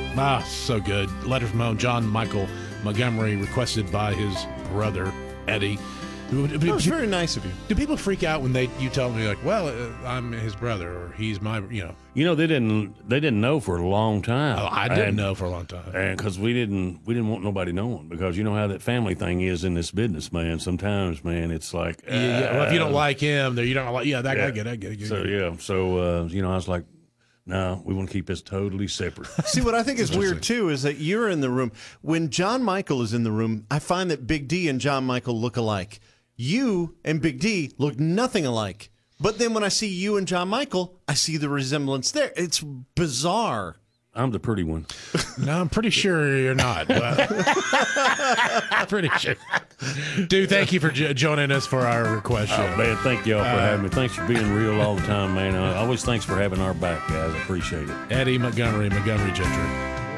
So good. Letter from home. John Michael Montgomery, requested by his brother, Eddie. That was very nice of you. Do people freak out when you tell me, like, well, I'm his brother, or he's my, they didn't know for a long time. Oh, I didn't know for a long time. And because we didn't want nobody knowing, because you know how that family thing is in this business, man. Sometimes, man, it's like, well, if you don't like him, you don't like, I get it. So I was like, no, we want to keep this totally separate. See, what I think is weird, too, is that you're in the room. When John Michael is in the room, I find that Big D and John Michael look alike. You and Big D look nothing alike. But then when I see you and John Michael, I see the resemblance there. It's bizarre. I'm the pretty one. No, I'm pretty sure you're not. Pretty sure. Dude, thank you for joining us for our request show. Oh, man, thank y'all for having me. Thanks for being real all the time, man. Always thanks for having our back, guys. I appreciate it. Eddie Montgomery Gentry.